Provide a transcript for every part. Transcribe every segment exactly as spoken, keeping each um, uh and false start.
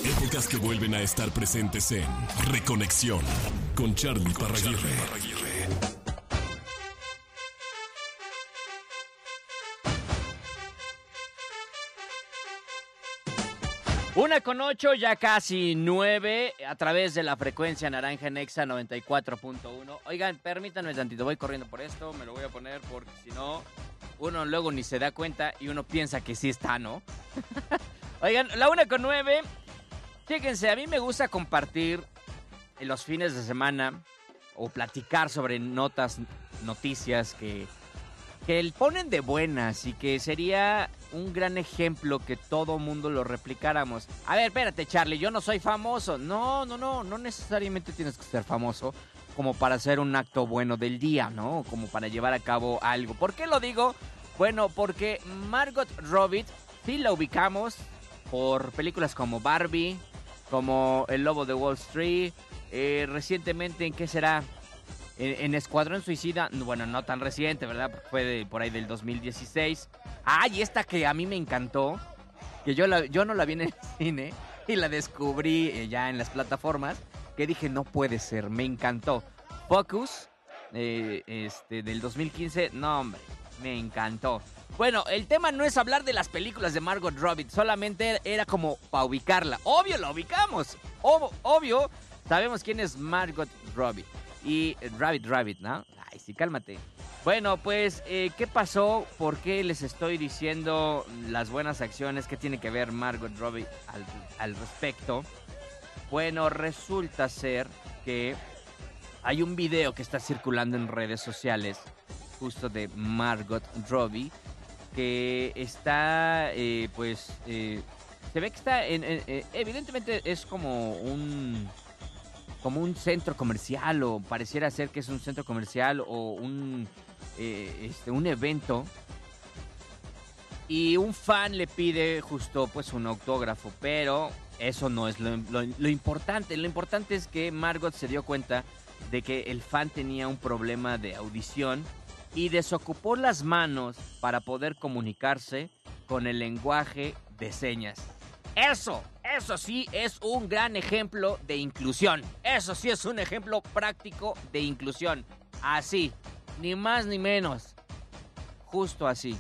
Épocas que vuelven a estar presentes en Reconexión con Charly Parraguirre. Una con ocho, ya casi nueve, a través de la frecuencia naranja en Exa noventa y cuatro punto uno. Oigan, permítanme tantito, voy corriendo por esto, me lo voy a poner porque si no, uno luego ni se da cuenta y uno piensa que sí está, ¿no? Oigan, la una con nueve, chéquense, a mí me gusta compartir en los fines de semana o platicar sobre notas, noticias que, que ponen de buenas y que sería un gran ejemplo que todo mundo lo replicáramos. A ver, espérate, Charly, yo no soy famoso. No, no, no, no necesariamente tienes que ser famoso como para hacer un acto bueno del día, ¿no? Como para llevar a cabo algo. ¿Por qué lo digo? Bueno, porque Margot Robbie sí la ubicamos por películas como Barbie, como El Lobo de Wall Street, eh, recientemente, ¿en qué será? En, en Escuadrón Suicida, bueno, no tan reciente, ¿verdad? Porque fue de, por ahí del dos mil dieciséis. Ah, y esta que a mí me encantó, que yo, la, yo no la vi en el cine y la descubrí eh, ya en las plataformas, que dije, no puede ser, me encantó. Focus, eh, este, del dos mil quince, no, hombre, me encantó. Bueno, el tema no es hablar de las películas de Margot Robbie, solamente era como para ubicarla. Obvio, la ubicamos, Ob- obvio, sabemos quién es Margot Robbie. Y Rabbit Rabbit, ¿no? Ay, sí, cálmate. Bueno, pues, eh, ¿qué pasó? ¿Por qué les estoy diciendo las buenas acciones? ¿Qué tiene que ver Margot Robbie al, al respecto? Bueno, resulta ser que hay un video que está circulando en redes sociales, justo de Margot Robbie, que está, eh, pues, eh, se ve que está, en, en, eh, evidentemente es como un... como un centro comercial, o pareciera ser que es un centro comercial o un, eh, este, un evento. Y un fan le pide justo pues un autógrafo, pero eso no es lo, lo, lo importante. Lo importante es que Margot se dio cuenta de que el fan tenía un problema de audición y desocupó las manos para poder comunicarse con el lenguaje de señas. Eso, eso sí es un gran ejemplo de inclusión. Eso sí es un ejemplo práctico de inclusión. Así, ni más ni menos. Justo así.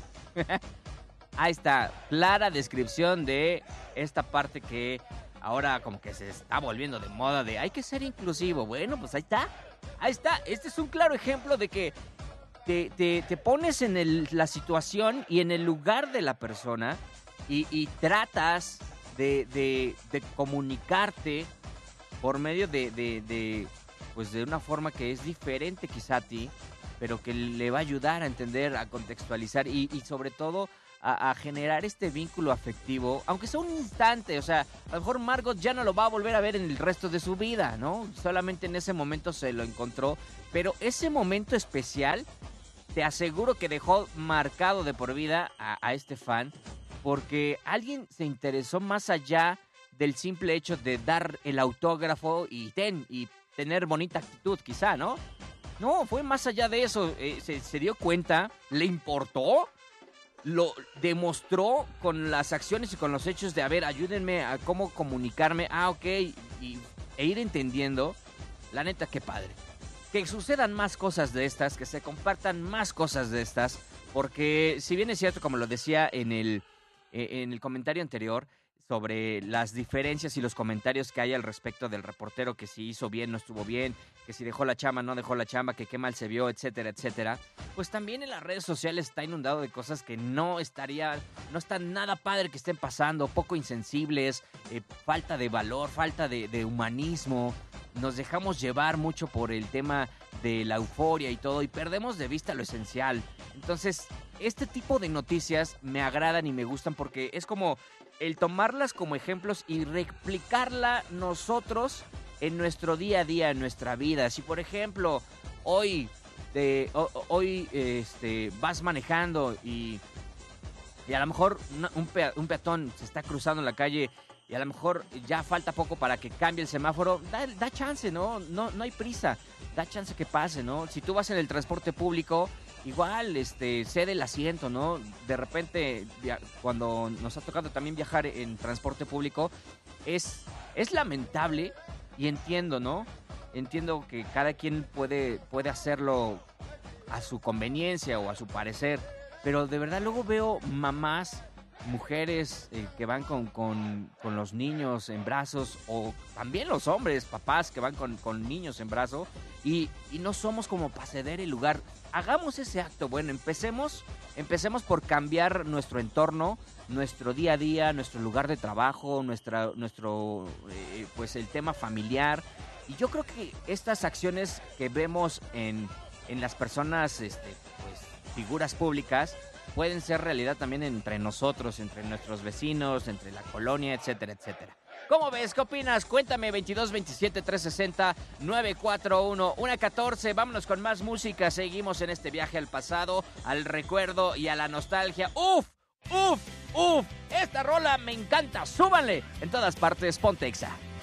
Ahí está, clara descripción de esta parte que ahora como que se está volviendo de moda de hay que ser inclusivo. Bueno, pues ahí está, ahí está. Este es un claro ejemplo de que te, te, te pones en el, la situación y en el lugar de la persona y, y tratas... De, de, de comunicarte por medio de, de, de, pues de una forma que es diferente quizá a ti, pero que le va a ayudar a entender, a contextualizar y, y sobre todo a, a generar este vínculo afectivo, aunque sea un instante. O sea, a lo mejor Margot ya no lo va a volver a ver en el resto de su vida, ¿no? Solamente en ese momento se lo encontró, pero ese momento especial, te aseguro que dejó marcado de por vida a, a este fan, porque alguien se interesó más allá del simple hecho de dar el autógrafo y ten, y tener bonita actitud, quizá, ¿no? No, fue más allá de eso. Eh, se, se dio cuenta, le importó, lo demostró con las acciones y con los hechos de, a ver, ayúdenme a cómo comunicarme. Ah, ok, y, e ir entendiendo. La neta, qué padre. Que sucedan más cosas de estas, que se compartan más cosas de estas, porque si bien es cierto, como lo decía en el... en el comentario anterior sobre las diferencias y los comentarios que hay al respecto del reportero, que si hizo bien, no estuvo bien, que si dejó la chamba, no dejó la chamba, que qué mal se vio, etcétera, etcétera, pues también en las redes sociales está inundado de cosas que no estaría, no está nada padre que estén pasando, poco insensibles, eh, falta de valor, falta de, de humanismo. Nos dejamos llevar mucho por el tema de la euforia y todo y perdemos de vista lo esencial. Entonces, este tipo de noticias me agradan y me gustan porque es como el tomarlas como ejemplos y replicarla nosotros en nuestro día a día, en nuestra vida. Si, por ejemplo, hoy, de, hoy este, vas manejando y, y a lo mejor un, pe, un peatón se está cruzando en la calle y a lo mejor ya falta poco para que cambie el semáforo, da, da chance, ¿no? No, no hay prisa, da chance que pase, ¿no? Si tú vas en el transporte público, igual, este, cede el asiento, ¿no? De repente, cuando nos ha tocado también viajar en transporte público, es, es lamentable y entiendo, ¿no? Entiendo que cada quien puede, puede hacerlo a su conveniencia o a su parecer, pero de verdad luego veo mamás, mujeres eh, que van con, con, con los niños en brazos, o también los hombres, papás que van con, con niños en brazos, y, y no somos como para ceder el lugar. Hagamos ese acto, bueno, empecemos, empecemos por cambiar nuestro entorno, nuestro día a día, nuestro lugar de trabajo, nuestra, nuestro, eh, pues el tema familiar. Y yo creo que estas acciones que vemos en, en las personas, este, pues, figuras públicas, pueden ser realidad también entre nosotros, entre nuestros vecinos, entre la colonia, etcétera, etcétera. ¿Cómo ves? ¿Qué opinas? Cuéntame, veintidós veintisiete trescientos sesenta nueve cuatro uno, una catorce. Vámonos con más música. Seguimos en este viaje al pasado, al recuerdo y a la nostalgia. ¡Uf! ¡Uf! ¡Uf! Esta rola me encanta. ¡Súbanle! En todas partes, ponte Exa.